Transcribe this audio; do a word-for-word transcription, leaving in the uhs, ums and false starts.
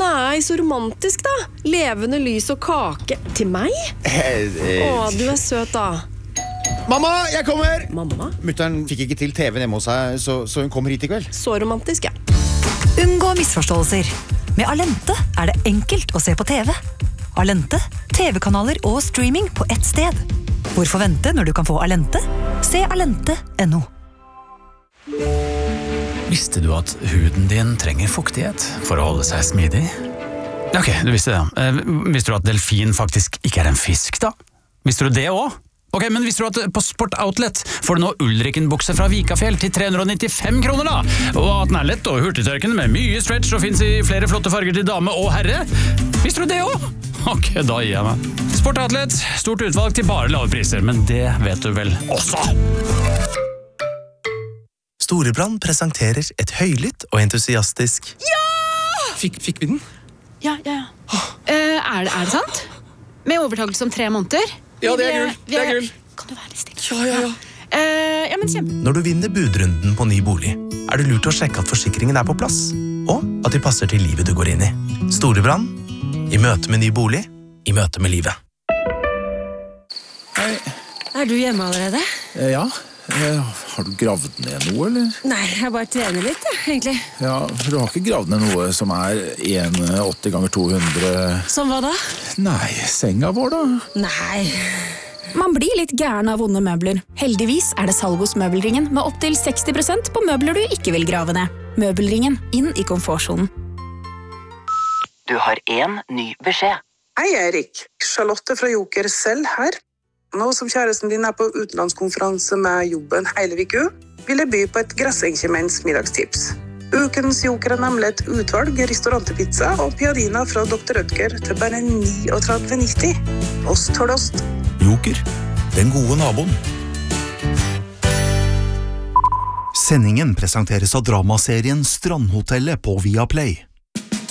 Nei, så romantisk da. Levende lys og kake. Til meg? Å, du er søt da. Mamma, jeg kommer! Mamma? Mutteren fikk ikke til T V hjemme hos seg, så, så hun kommer hit i kveld. Så romantisk, ja. Unngå misforståelser. Med Alente er det enkelt å se på T V. Alente, T V-kanaler og streaming på ett sted. Hvorfor vente når du kan få Alente? Se alente punktum no. Visste du at huden din trenger fuktighet for å holde seg smidig? Ok, du visste det. Eh, visste du at delfin faktisk ikke er en fisk, da? Visste du det også? Ok, men visste du at på Sport Outlet får du nå Ulriken-bukse fra Vikafjell til tre hundre nittifem kroner, da? Og at den er lett og hurtigtørkende med mye stretch og finnes i flere flotte farger til dame og herre? Visste du det også? Ok, da gir jeg meg. Sport Outlet, stort utvalg til bare lave priser, men det vet du vel også? Storebrand presenterer et høylytt og entusiastisk Ja! Fikk, fikk vi den? Ja, ja, ja. Uh, er, det, er det sant? Med overtakelse om tre måneder? Ja, det er gull. Det er gull. Kan du være litt stille? Ja, ja, ja. Uh, ja, men kjempe. Når du vinner budrunden på ny bolig, er det lurt å sjekke at forsikringen er på plass, og at de passer til livet du går inn i. Storebrand, i møte med ny bolig, i møte med livet. Hei. Er du hjemme allerede? Eh, ja. Eh, har du gravd ned noe, eller? Nei, jeg bare trener litt, ja, egentlig. Ja, for du har ikke gravd ned noe som er en åtti ganger to hundre... Som hva da? Nei, senga vår da? Nei. Man blir litt gæren av vonde møbler. Heldigvis er det salg hos Møbelringen med opp til seksti prosent på møbler du ikke vil grave ned. Møbelringen, inn i komfortsonen. Du har en ny beskjed. Hei, Erik. Charlotte fra Joker selv her. Nå som kjæresten din er på utenlandskonferanse med jobben hele viku, vil jeg by på et grassenkjemens middagstips. Ukens Joker er nemlig et utvalg restaurantpizza og piadina fra doktor Rødger til bare trettini nitti. Ost for ost. Joker, den gode naboen. Sendingen presenteres av dramaserien Strandhotellet på Viaplay.